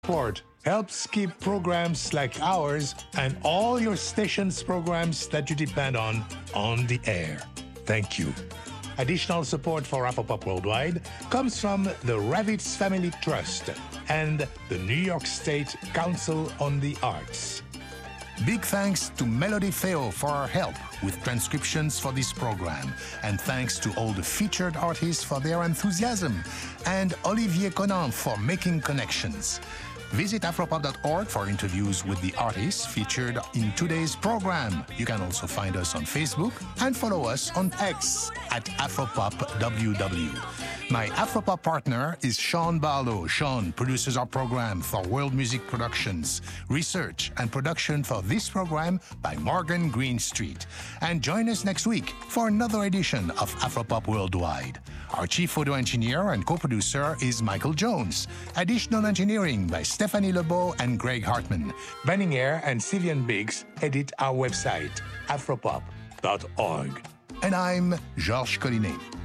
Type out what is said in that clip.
support helps keep programs like ours and all your station's programs that you depend on the air. Thank you. Additional support for Afropop Worldwide comes from the Ravitz Family Trust and the New York State Council on the Arts. Big thanks to Melody Feo for her help with transcriptions for this program. And thanks to all the featured artists for their enthusiasm. And Olivier Conan for making connections. Visit afropop.org for interviews with the artists featured in today's program. You can also find us on Facebook and follow us on X at AfropopWW. My Afropop partner is Sean Barlow. Sean produces our program for World Music Productions, research and production for this program by Morgan Greenstreet. And join us next week for another edition of Afropop Worldwide. Our chief photo engineer and co-producer is Michael Jones. Additional engineering by Stephanie Lebeau and Greg Hartman. Banning Air and Sylvian Biggs edit our website, afropop.org. And I'm Georges Collinet.